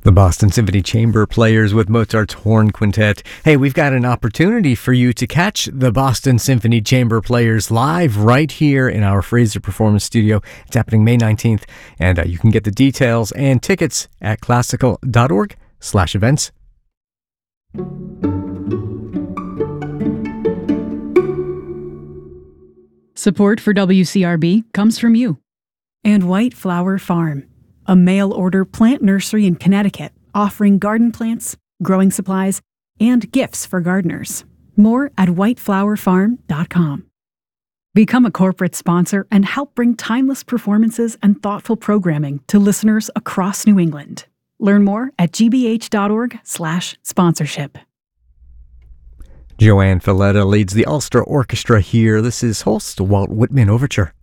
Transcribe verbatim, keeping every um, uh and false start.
The Boston Symphony Chamber Players with Mozart's Horn Quintet. Hey, we've got an opportunity for you to catch the Boston Symphony Chamber Players live right here in our Fraser Performance Studio. It's happening May nineteenth, and uh, you can get the details and tickets at classical.org slash events. Support for W C R B comes from you. And White Flower Farm, a mail-order plant nursery in Connecticut, offering garden plants, growing supplies, and gifts for gardeners. More at white flower farm dot com. Become a corporate sponsor and help bring timeless performances and thoughtful programming to listeners across New England. Learn more at g b h dot org slash sponsorship. Joanne Falletta leads the Ulster Orchestra here. This is Holst, Walt Whitman Overture.